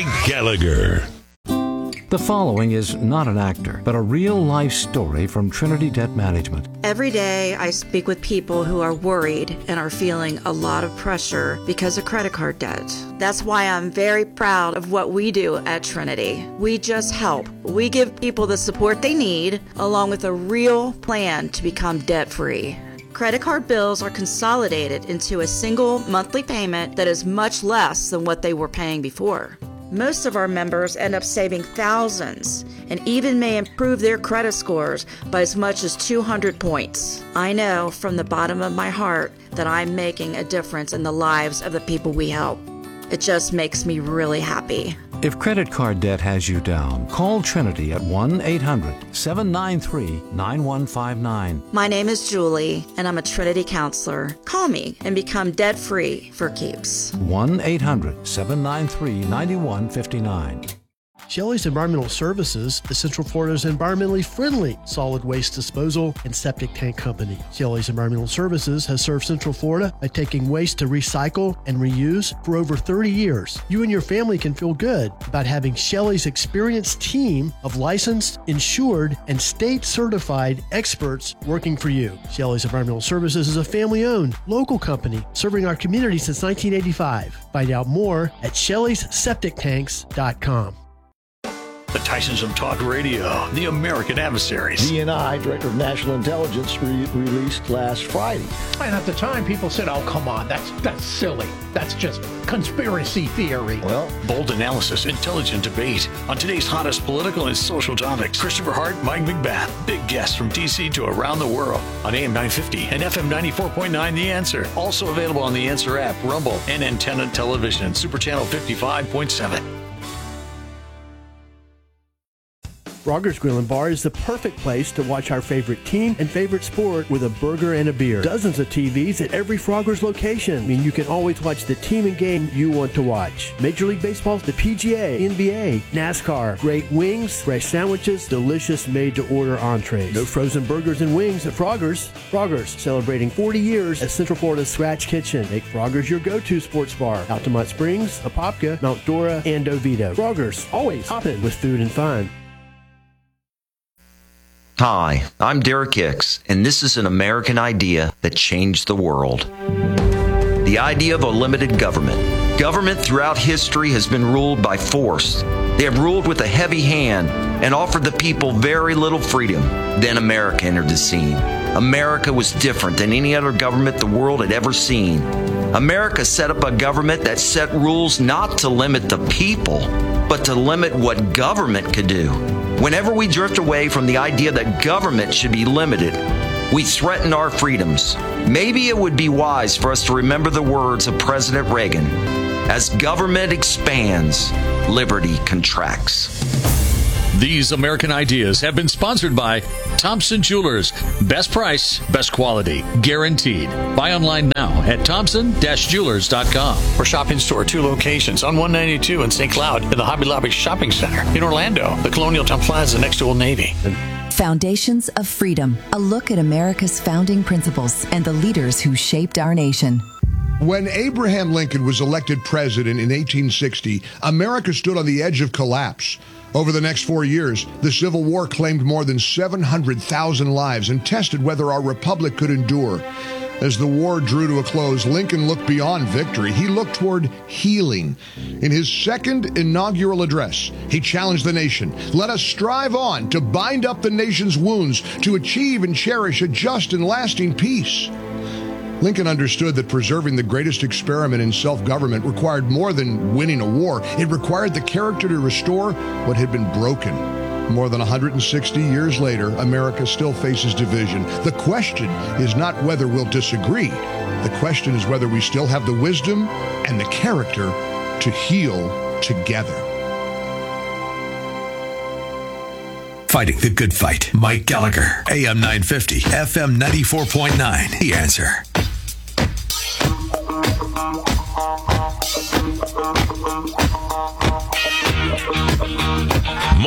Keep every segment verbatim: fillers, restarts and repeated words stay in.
Mike Gallagher. The following is not an actor, but a real-life story from Trinity Debt Management. Every day I speak with people who are worried and are feeling a lot of pressure because of credit card debt. That's why I'm very proud of what we do at Trinity. We just help. We give people the support they need, along with a real plan to become debt-free. Credit card bills are consolidated into a single monthly payment that is much less than what they were paying before. Most of our members end up saving thousands and even may improve their credit scores by as much as two hundred points. I know from the bottom of my heart that I'm making a difference in the lives of the people we help. It just makes me really happy. If credit card debt has you down, call Trinity at one eight hundred seven nine three nine one five nine. My name is Julie, and I'm a Trinity counselor. Call me and become debt-free for keeps. one eight hundred seven nine three nine one five nine. Shelley's Environmental Services is Central Florida's environmentally friendly solid waste disposal and septic tank company. Shelley's Environmental Services has served Central Florida by taking waste to recycle and reuse for over thirty years. You and your family can feel good about having Shelley's experienced team of licensed, insured, and state-certified experts working for you. Shelley's Environmental Services is a family-owned, local company serving our community since nineteen eighty-five. Find out more at shelleys septic tanks dot com. The Tysons of Talk Radio, the American Adversaries. D N I, Director of National Intelligence, re- released last Friday. And at the time, people said, oh, come on, that's that's silly. That's just conspiracy theory. Well, bold analysis, intelligent debate on today's hottest political and social topics. Christopher Hart, Mike McBath, big guests from D C to around the world on A M nine fifty and F M ninety-four point nine The Answer. Also available on The Answer app, Rumble, and Antenna Television, Super Channel fifty-five point seven. Frogger's Grill and Bar is the perfect place to watch our favorite team and favorite sport with a burger and a beer. Dozens of T Vs at every Frogger's location mean you can always watch the team and game you want to watch. Major League Baseball, the P G A, N B A, NASCAR, great wings, fresh sandwiches, delicious made-to-order entrees. No frozen burgers and wings at Frogger's. Frogger's, celebrating forty years as Central Florida's Scratch Kitchen. Make Frogger's your go-to sports bar. Altamont Springs, Apopka, Mount Dora, and Oviedo. Frogger's, always hopping with food and fun. Hi, I'm Derek Hicks, and this is an American idea that changed the world. The idea of a limited government. Government throughout history has been ruled by force. They have ruled with a heavy hand and offered the people very little freedom. Then America entered the scene. America was different than any other government the world had ever seen. America set up a government that set rules not to limit the people, but to limit what government could do. Whenever we drift away from the idea that government should be limited, we threaten our freedoms. Maybe it would be wise for us to remember the words of President Reagan. As government expands, liberty contracts. These American ideas have been sponsored by Thompson Jewelers. Best price, best quality, guaranteed. Buy online now at thompson dash jewelers dot com. For shop in-store, two locations on one ninety-two in Saint Cloud in the Hobby Lobby Shopping Center. In Orlando, the Colonial Town Plaza next to Old Navy. Foundations of Freedom, a look at America's founding principles and the leaders who shaped our nation. When Abraham Lincoln was elected president in eighteen sixty, America stood on the edge of collapse. Over the next four years, the Civil War claimed more than seven hundred thousand lives and tested whether our republic could endure. As the war drew to a close, Lincoln looked beyond victory. He looked toward healing. In his second inaugural address, he challenged the nation. Let us strive on to bind up the nation's wounds, to achieve and cherish a just and lasting peace. Lincoln understood that preserving the greatest experiment in self-government required more than winning a war. It required the character to restore what had been broken. More than one hundred sixty years later, America still faces division. The question is not whether we'll disagree. The question is whether we still have the wisdom and the character to heal together. Fighting the good fight. Mike Gallagher, A M nine fifty, F M ninety-four point nine. The Answer.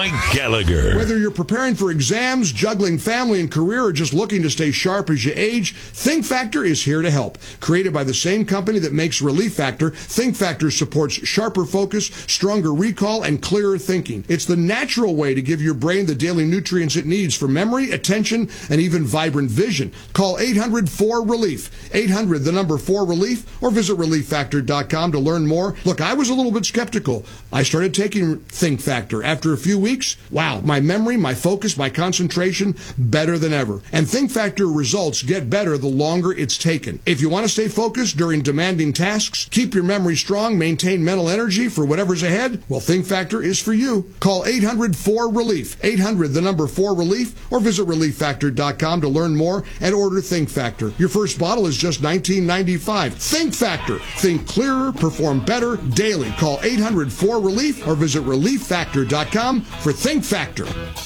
Mike Gallagher. Whether you're preparing for exams, juggling family and career, or just looking to stay sharp as you age, Think Factor is here to help. Created by the same company that makes Relief Factor, Think Factor supports sharper focus, stronger recall, and clearer thinking. It's the natural way to give your brain the daily nutrients it needs for memory, attention, and even vibrant vision. Call eight hundred four relief, eight hundred the number four relief, or visit relief factor dot com to learn more. Look, I was a little bit skeptical. I started taking Think Factor. After a few weeks, wow, my memory, my focus, my concentration, better than ever. And Think Factor results get better the longer it's taken. If you want to stay focused during demanding tasks, keep your memory strong, maintain mental energy for whatever's ahead, well, Think Factor is for you. Call eight hundred four relief, eight hundred the number four relief, or visit relief factor dot com to learn more and order Think Factor. Your first bottle is just nineteen ninety-five. Think Factor. Think clearer, perform better daily. Call eight hundred four relief or visit relief factor dot com for Think Factor.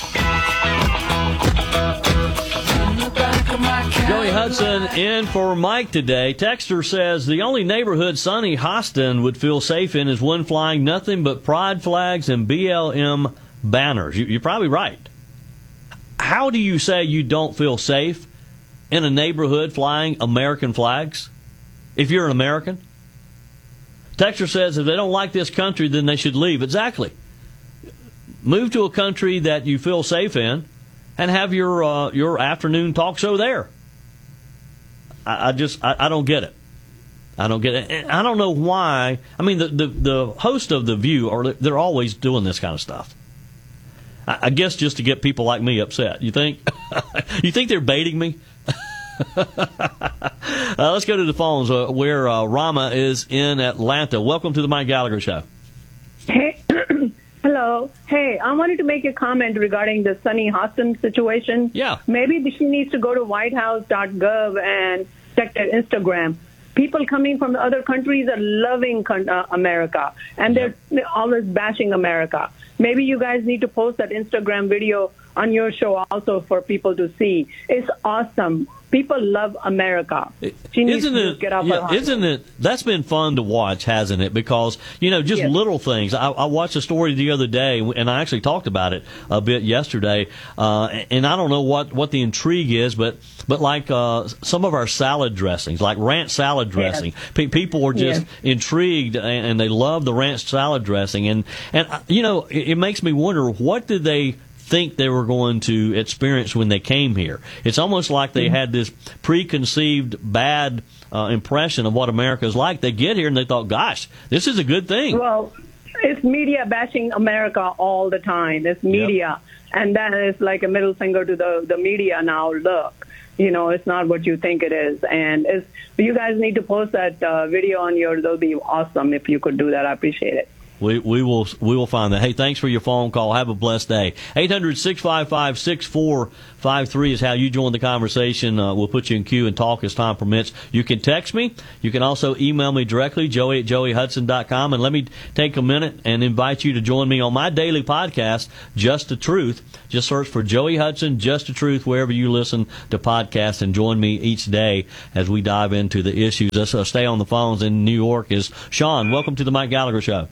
Joey Hudson in for Mike today. Texter says the only neighborhood Sonny Hostin would feel safe in is one flying nothing but pride flags and B L M banners. You're probably right. How do you say you don't feel safe in a neighborhood flying American flags if you're an American? Texter says if they don't like this country, then they should leave. Exactly. Move to a country that you feel safe in and have your uh, your afternoon talk show there. I, I just, I, I don't get it. I don't get it. And I don't know why. I mean, the, the, the host of The View, are they're always doing this kind of stuff. I, I guess just to get people like me upset. You think? You think they're baiting me? uh, let's go to the phones uh, where uh, Rama is in Atlanta. Welcome to the Mike Gallagher Show. Hey, hello. Hey, I wanted to make a comment regarding the Sonny Hostin situation. Yeah. Maybe she needs to go to white house dot gov and check their Instagram. People coming from the other countries are loving uh, America, and they're, they're always bashing America. Maybe you guys need to post that Instagram video on your show also for people to see. It's awesome. People love America. She needs isn't to it, get off yeah, her Isn't it? That's been fun to watch, hasn't it? Because, you know, just yes. little things. I, I watched a story the other day, and I actually talked about it a bit yesterday. Uh, and I don't know what, what the intrigue is, but but like uh, some of our salad dressings, like ranch salad dressing, yes. Pe- people are just yes. intrigued, and, and they love the ranch salad dressing. And, and you know, it, it makes me wonder, what did they think they were going to experience when they came here? It's almost like they had this preconceived bad uh, impression of what America is like. They get here and they thought, gosh, this is a good thing. Well, it's media bashing America all the time. It's media. Yep. And that is like a middle finger to the, the media now. Look, you know, it's not what you think it is. And it's, you guys need to post that uh, video on your, that'll be awesome if you could do that. I appreciate it. We we will we will find that. Hey, thanks for your phone call. Have a blessed day. eight hundred, six five five, six four five three is how you join the conversation. Uh, we'll put you in queue and talk as time permits. You can text me. You can also email me directly, joey at joey hudson dot com. And let me take a minute and invite you to join me on my daily podcast, Just the Truth. Just search for Joey Hudson, Just the Truth, wherever you listen to podcasts, and join me each day as we dive into the issues. Let's uh, stay on the phones. In New York is Sean. Welcome to the Mike Gallagher Show.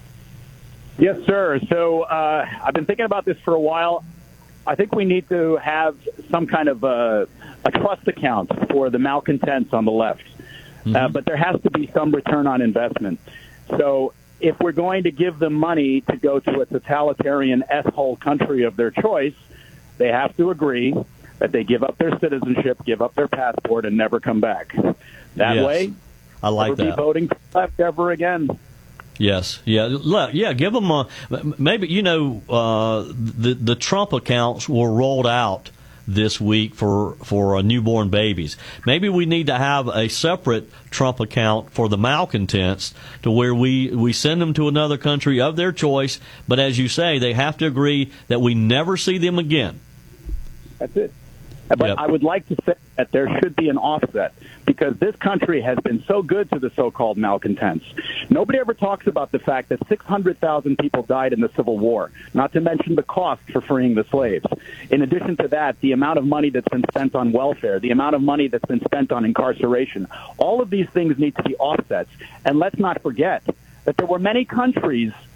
Yes, sir. So uh, I've been thinking about this for a while. I think we need to have some kind of a, a trust account for the malcontents on the left. Mm-hmm. Uh, but there has to be some return on investment. So if we're going to give them money to go to a totalitarian S-hole country of their choice, they have to agree that they give up their citizenship, give up their passport, and never come back. That yes. way, I like never that. be voting for the left ever again. Yes, yeah, yeah. Give them a maybe. You know, uh, the the Trump accounts were rolled out this week for for uh, newborn babies. Maybe we need to have a separate Trump account for the malcontents, to where we we send them to another country of their choice. But as you say, they have to agree that we never see them again. That's it. But yep. I would like to say that there should be an offset, because this country has been so good to the so-called malcontents. Nobody ever talks about the fact that six hundred thousand people died in the Civil War, not to mention the cost for freeing the slaves. In addition to that, the amount of money that's been spent on welfare, the amount of money that's been spent on incarceration, all of these things need to be offsets. And let's not forget that there were many countries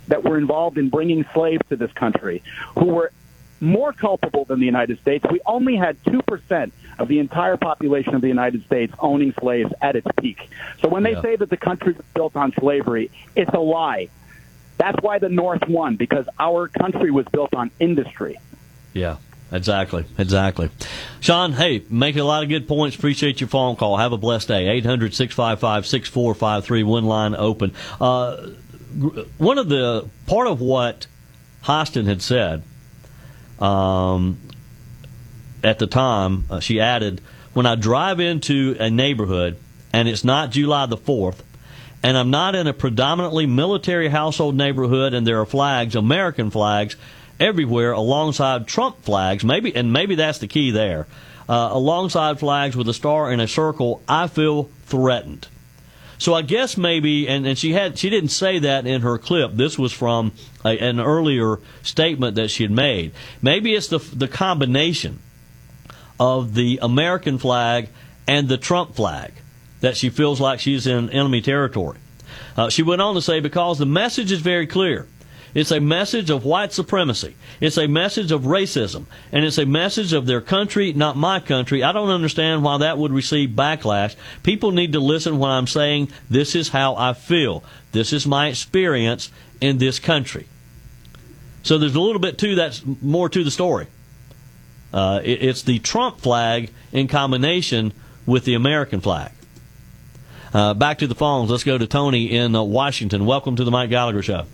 that were involved in bringing slaves to this country who were more culpable than the United States. We only had two percent of the entire population of the United States owning slaves at its peak. So when they Yeah. say that the country was built on slavery, it's a lie. That's why the North won, because our country was built on industry. Yeah, exactly, exactly. Sean, hey, making a lot of good points. Appreciate your phone call. Have a blessed day. eight hundred, six five five, six four five three, one line open. Uh, one of the, part of what Hostin had said, um, at the time, uh, she added, when I drive into a neighborhood and it's not July the fourth, and I'm not in a predominantly military household neighborhood and there are flags, American flags, everywhere alongside Trump flags, maybe, and maybe that's the key there, uh, alongside flags with a star in a circle, I feel threatened. So I guess maybe, and, and she had she didn't say that in her clip. This was from a, an earlier statement that she had made. Maybe it's the the combination of the American flag and the Trump flag that she feels like she's in enemy territory. Uh, she went on to say, because the message is very clear. It's a message of white supremacy. It's a message of racism. And it's a message of their country, not my country. I don't understand why that would receive backlash. People need to listen when I'm saying this is how I feel. This is my experience in this country. So there's a little bit to that, more to the story. Uh, it, it's the Trump flag in combination with the American flag. Uh, back to the phones. Let's go to Tony in uh, Washington. Welcome to the Mike Gallagher Show.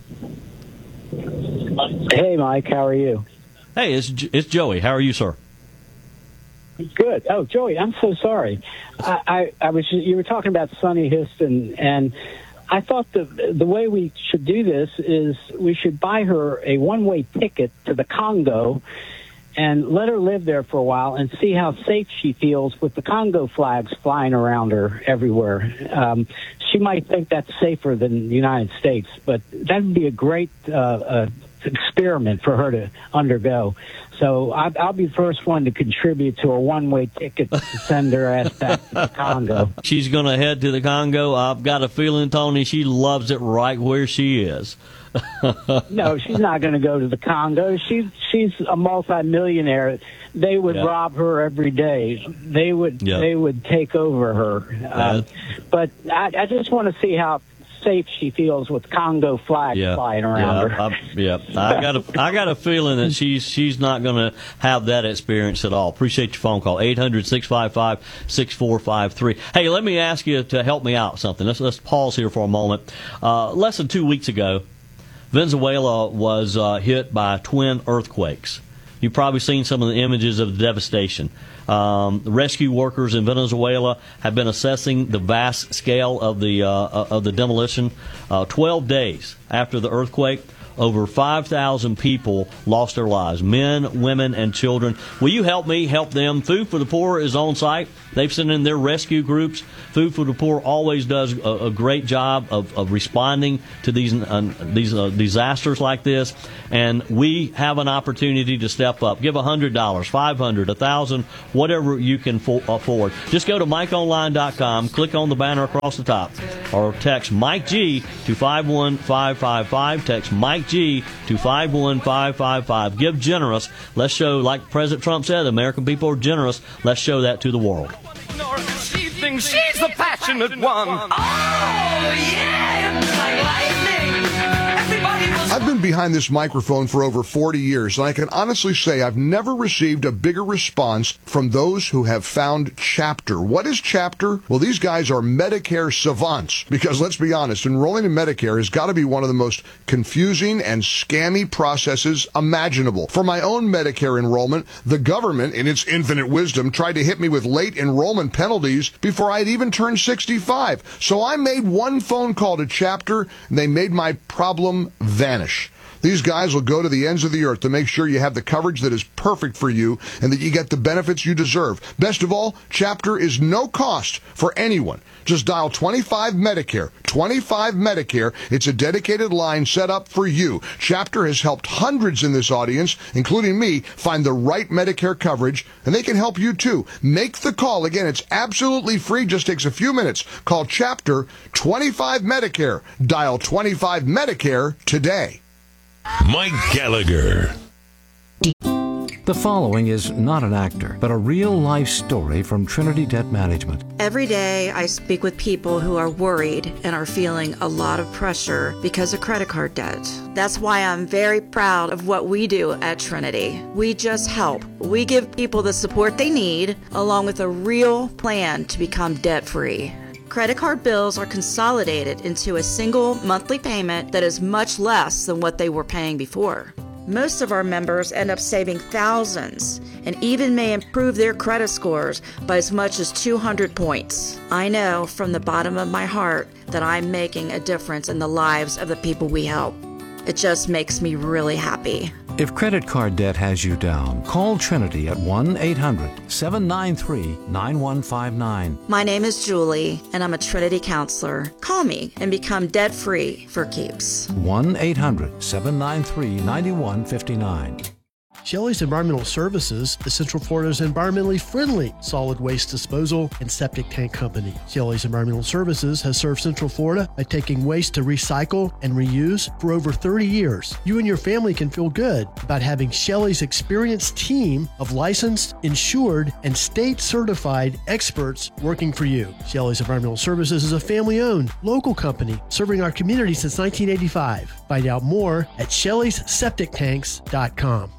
Hey, Mike. How are you? Hey, it's it's Joey. How are you, sir? Good. Oh, Joey, I'm so sorry. I, I, I was you were talking about Sonny Houston, and I thought the the way we should do this is we should buy her a one-way ticket to the Congo and let her live there for a while and see how safe she feels with the Congo flags flying around her everywhere. Um, she might think that's safer than the United States, but that would be a great uh, uh, experiment for her to undergo. So I, I'll be the first one to contribute to a one-way ticket to send her ass back to the Congo. She's going to head to the Congo. I've got a feeling, Tony, she loves it right where she is. No, she's not going to go to the Congo. She's she's a multimillionaire. They would yeah. rob her every day. They would yeah. they would take over her. Yeah. Uh, but I, I just want to see how safe she feels with Congo flags yeah. flying around yeah. her. I, yeah, I got a I got a feeling that she's she's not going to have that experience at all. Appreciate your phone call. eight hundred, six five five, six four five three. Hey, let me ask you to help me out something. Let's let's pause here for a moment. Uh, less than two weeks ago, Venezuela was uh, hit by twin earthquakes. You've probably seen some of the images of the devastation. Um, the rescue workers in Venezuela have been assessing the vast scale of the uh, of the demolition. Uh, Twelve days after the earthquake, over five thousand people lost their lives, men, women, and children. Will you help me help them? Food for the Poor is on site. They've sent in their rescue groups. Food for the Poor always does a, a great job of, of responding to these uh, these uh, disasters like this. And we have an opportunity to step up. Give one hundred dollars, five hundred dollars, one thousand dollars, whatever you can fo- afford. Just go to mike online dot com, click on the banner across the top, or text Mike G to five one five five five. Text Mike G to five one five five five. Give generous. Let's show, like President Trump said, the American people are generous. Let's show that to the world. She thinks she's the passionate one. Oh, yeah, like lightning. Everybody was... I've been behind this microphone for over forty years, and I can honestly say I've never received a bigger response from those who have found Chapter. What is Chapter? Well, these guys are Medicare savants, because let's be honest, enrolling in Medicare has got to be one of the most confusing and scammy processes imaginable. For my own Medicare enrollment, the government, in its infinite wisdom, tried to hit me with late enrollment penalties before I'd even turned sixty-five. So I made one phone call to Chapter, and they made my problem vanish. These guys will go to the ends of the earth to make sure you have the coverage that is perfect for you and that you get the benefits you deserve. Best of all, Chapter is no cost for anyone. Just dial twenty-five Medicare. twenty-five Medicare. It's a dedicated line set up for you. Chapter has helped hundreds in this audience, including me, find the right Medicare coverage, and they can help you too. Make the call. Again, it's absolutely free. Just takes a few minutes. Call Chapter twenty-five Medicare. Dial twenty-five Medicare today. Mike Gallagher. The following is not an actor, but a real-life story from Trinity Debt Management. Every day I speak with people who are worried and are feeling a lot of pressure because of credit card debt. That's why I'm very proud of what we do at Trinity. We just help. We give people the support they need, along with a real plan to become debt-free. Credit card bills are consolidated into a single monthly payment that is much less than what they were paying before. Most of our members end up saving thousands and even may improve their credit scores by as much as two hundred points. I know from the bottom of my heart that I'm making a difference in the lives of the people we help. It just makes me really happy. If credit card debt has you down, call Trinity at one eight hundred seven nine three nine one five nine. My name is Julie, and I'm a Trinity counselor. Call me and become debt-free for keeps. one eight hundred seven nine three nine one five nine. Shelley's Environmental Services is Central Florida's environmentally friendly solid waste disposal and septic tank company. Shelley's Environmental Services has served Central Florida by taking waste to recycle and reuse for over thirty years. You and your family can feel good about having Shelley's experienced team of licensed, insured, and state-certified experts working for you. Shelley's Environmental Services is a family-owned, local company serving our community since nineteen eighty-five. Find out more at shelleys septic tanks dot com.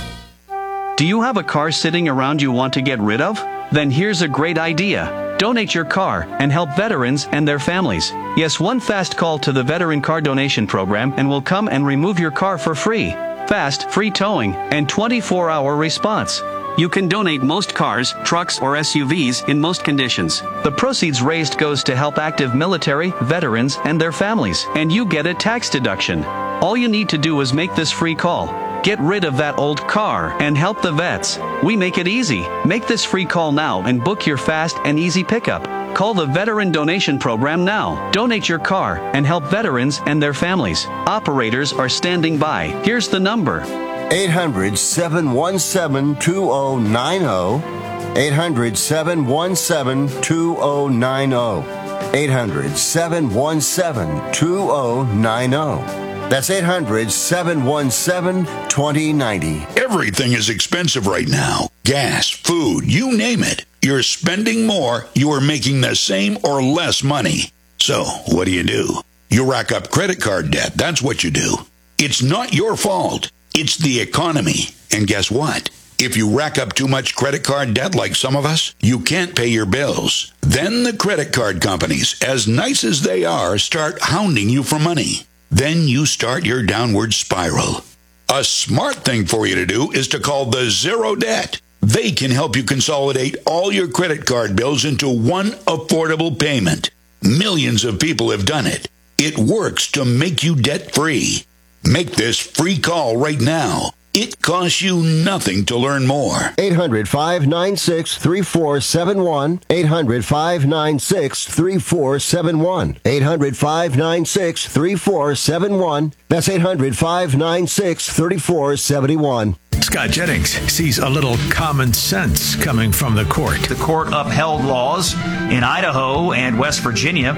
Do you have a car sitting around you want to get rid of? Then here's a great idea. Donate your car and help veterans and their families. Yes, one fast call to the Veteran Car Donation Program and we'll come and remove your car for free. Fast, free towing, and twenty-four hour response. You can donate most cars, trucks, or S U Vs in most conditions. The proceeds raised goes to help active military, veterans, and their families, and you get a tax deduction. All you need to do is make this free call. Get rid of that old car and help the vets. We make it easy. Make this free call now and book your fast and easy pickup. Call the Veteran Donation Program now. Donate your car and help veterans and their families. Operators are standing by. Here's the number. eight hundred seven one seven two zero nine zero. eight hundred seven one seven two zero nine zero. eight hundred seven one seven two zero nine zero. That's eight hundred seven one seven two zero nine zero. Everything is expensive right now. Gas, food, you name it. You're spending more, you are making the same or less money. So, what do you do? You rack up credit card debt. That's what you do. It's not your fault. It's the economy. And guess what? If you rack up too much credit card debt like some of us, you can't pay your bills. Then the credit card companies, as nice as they are, start hounding you for money. Then you start your downward spiral. A smart thing for you to do is to call the Zero Debt. They can help you consolidate all your credit card bills into one affordable payment. Millions of people have done it. It works to make you debt-free. Make this free call right now. It costs you nothing to learn more. eight hundred five nine six three four seven one. eight hundred five nine six three four seven one. eight hundred five nine six three four seven one. That's eight hundred five nine six three four seven one. Scott Jennings sees a little common sense coming from the court. The court upheld laws in Idaho and West Virginia